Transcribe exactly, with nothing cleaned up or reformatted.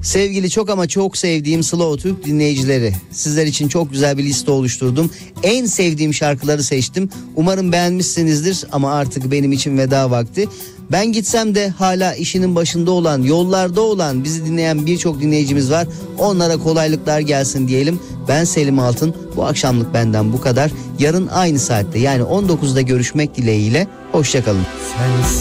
Sevgili çok ama çok sevdiğim Slow Türk dinleyicileri, sizler için çok güzel bir liste oluşturdum. En sevdiğim şarkıları seçtim. Umarım beğenmişsinizdir ama artık benim için veda vakti. Ben gitsem de hala işinin başında olan, yollarda olan, bizi dinleyen birçok dinleyicimiz var. Onlara kolaylıklar gelsin diyelim. Ben Selim Altın. Bu akşamlık benden bu kadar. Yarın aynı saatte, yani on dokuzda görüşmek dileğiyle. Hoşça kalın.